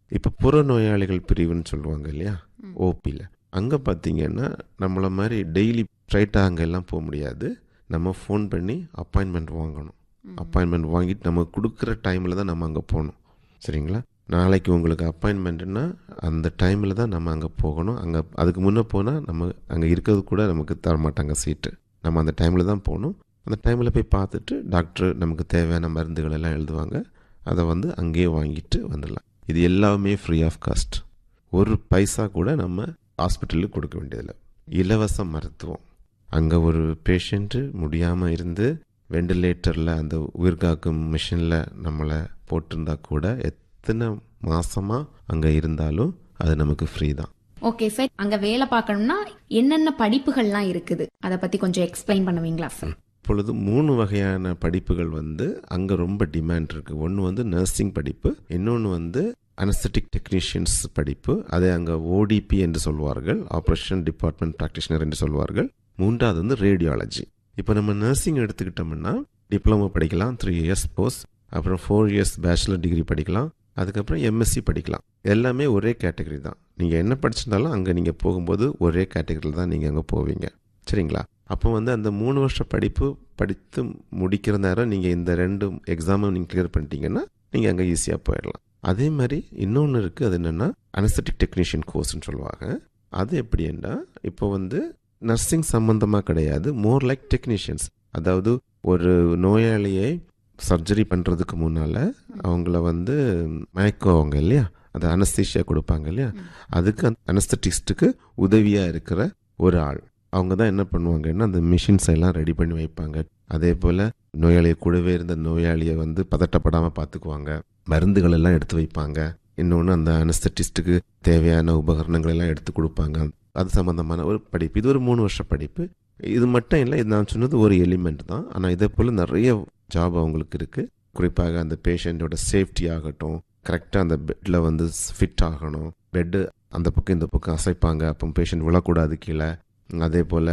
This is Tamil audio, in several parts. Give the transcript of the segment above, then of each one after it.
இப்போ புறநோயாளிகள் பிரிவுன்னு சொல்லுவாங்க இல்லையா, ஓபியில். அங்கே பார்த்தீங்கன்னா நம்மளை மாதிரி டெய்லி ஸ்ட்ரைட்டாக அங்கெல்லாம் போக முடியாது. நம்ம ஃபோன் பண்ணி அப்பாயின்மெண்ட் வாங்கணும். அப்பாயின்மெண்ட் வாங்கிட்டு நம்ம கொடுக்குற டைமில் தான் நம்ம அங்கே போகணும். சரிங்களா? நாளைக்கு உங்களுக்கு அப்பாயின்மெண்ட்டுன்னா அந்த டைமில் தான் நம்ம அங்கே போகணும். அங்கே அதுக்கு முன்னே போனால் நம்ம அங்கே இருக்கிறது கூட நமக்கு தரமாட்டாங்க சீட்டு. நம்ம அந்த டைமில் தான் போகணும். அந்த டைமில் போய் பார்த்துட்டு டாக்டர் நமக்கு தேவையான மருந்துகள் எல்லாம் எழுதுவாங்க. அதை வந்து அங்கேயே வாங்கிட்டு வந்துடலாம். இது எல்லாமே ஃப்ரீ ஆஃப் காஸ்ட். ஒரு பைசா கூட நம்ம ஹாஸ்பிட்டலுக்கு கொடுக்க வேண்டியதில்லை. இலவச மருத்துவம். அங்கே ஒரு பேஷண்ட்டு முடியாமல் இருந்து வெண்டிலேட்டரில் அந்த உயிர்காக்கும் மிஷினில் நம்மளை போட்டிருந்தா கூட எத்தனை மாசமாக அங்கே இருந்தாலும் அது நமக்கு ஃப்ரீ தான். ஓகே சார், அங்கே வேலை பார்க்கணும்னா என்னென்ன படிப்புகள்லாம் இருக்குது, அதை பற்றி கொஞ்சம் எக்ஸ்பிளைன் பண்ணுவீங்களா சார்? இப்பொழுது 3 வகையான படிப்புகள் வந்து அங்கே ரொம்ப டிமாண்ட் இருக்குது. ஒன்று வந்து நர்சிங் படிப்பு, இன்னொன்று வந்து அனஸ்தட்டிக் டெக்னீஷியன்ஸ் படிப்பு, அதை அங்கே ஓடிபி என்று சொல்வார்கள், ஆப்ரேஷன் டிபார்ட்மெண்ட் ப்ராக்டிஷனர் என்று சொல்வார்கள். 3வது வந்து ரேடியாலஜி. இப்போ நம்ம நர்சிங் எடுத்துக்கிட்டோம்னா டிப்ளமோ படிக்கலாம், 3 இயர்ஸ் கோர்ஸ், அப்புறம் 4 இயர்ஸ் பேச்சுலர் டிகிரி படிக்கலாம், அதுக்கப்புறம் எம்எஸ்சி படிக்கலாம். எல்லாமே ஒரே கேட்டகரி தான். நீங்கள் என்ன படிச்சிருந்தாலும் அங்கே நீங்கள் போகும்போது ஒரே கேட்டகரியில் தான் நீங்கள் அங்கே போவீங்க. சரிங்களா? அப்போ வந்து அந்த 3 வருஷ படிப்பு படித்து முடிக்கிற நேரம் நீங்கள் இந்த 2 எக்ஸாமும் நீங்கள் கிளியர் பண்ணிட்டீங்கன்னா நீங்கள் அங்கே ஈஸியாக போயிடலாம். அதே மாதிரி இன்னொன்று இருக்குது. அது என்னென்னா அனஸ்தட்டிக் டெக்னீஷியன் கோர்ஸ்ன்னு சொல்லுவாங்க. அது எப்படின்னா இப்போ வந்து நர்சிங் சம்மந்தமாக கிடையாது, மோர் லைக் டெக்னீஷியன்ஸ். அதாவது ஒரு நோயாளியை சர்ஜரி பண்ணுறதுக்கு முன்னால் அவங்கள வந்து மயக்குவாங்க இல்லையா, அது அனஸ்தீஷியா கொடுப்பாங்க இல்லையா, அதுக்கு அந்த அனஸ்தட்டிஸ்ட்டுக்கு உதவியாக இருக்கிற ஒரு ஆள். அவங்க தான் என்ன பண்ணுவாங்கன்னா அந்த மிஷின்ஸ் எல்லாம் ரெடி பண்ணி வைப்பாங்க. அதே போல் நோயாளியை கூடவே இருந்த நோயாளியை வந்து பதட்டப்படாமல் பார்த்துக்குவாங்க, மருந்துகள் எல்லாம் எடுத்து வைப்பாங்க. இன்னொன்று அந்த அனஸ்தட்டிஸ்ட்டுக்கு தேவையான உபகரணங்கள் எல்லாம் எடுத்து கொடுப்பாங்க. அது சம்மந்தமான ஒரு படிப்பு. இது ஒரு 3 வருஷ படிப்பு. இது மட்டும் இல்லை, இது நான் சொன்னது ஒரு எலிமெண்ட் தான். ஆனால் இதே போல் நிறைய ஜாப் அவங்களுக்கு இருக்குது. குறிப்பாக அந்த பேஷண்ட்டோட சேஃப்டி ஆகட்டும், கரெக்டாக அந்த பெட்டில் வந்து ஃபிட் ஆகணும், பெட்டு அந்த பக்கம் இந்த பக்கம் அசைப்பாங்க, அப்போ பேஷண்ட் விழக்கூடாது கீழே. அதே போல்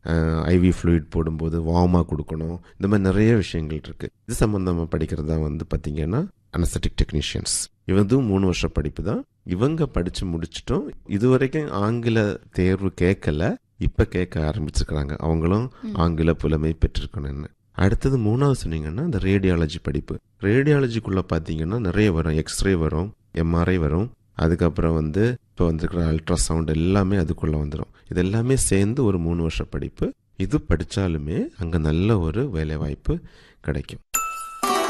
ஐவி ஃப்ளூயிட் போடும்போது வார்மாக கொடுக்கணும். இந்த மாதிரி நிறைய விஷயங்கள் இருக்குது. இது சம்மந்தமாக படிக்கிறது தான் வந்து பார்த்திங்கன்னா அனஸ்தட்டிக் டெக்னீஷியன்ஸ். இவதும் 3 வருஷ படிப்பு தான். இவங்க படித்து முடிச்சிட்டோம். இது வரைக்கும் ஆங்கில தேர்வு கேட்கல, இப்போ கேட்க ஆரம்பிச்சிருக்கிறாங்க. அவங்களும் ஆங்கில புலமை பெற்றிருக்கணும்னு. அடுத்தது 3வது சொன்னீங்கன்னா இந்த ரேடியாலஜி படிப்பு. ரேடியாலஜிக்குள்ளே பார்த்தீங்கன்னா நிறைய வரும். எக்ஸ்ரே வரும், எம்ஆர்ஐ வரும், அதுக்கப்புறம் வந்து இப்போ வந்துருக்கிற அல்ட்ராசவுண்ட் எல்லாமே அதுக்குள்ளே வந்துடும். இது எல்லாமே சேர்ந்து ஒரு 3 வருஷ படிப்பு. இது படித்தாலுமே அங்கே நல்ல ஒரு வேலை வாய்ப்பு கிடைக்கும்.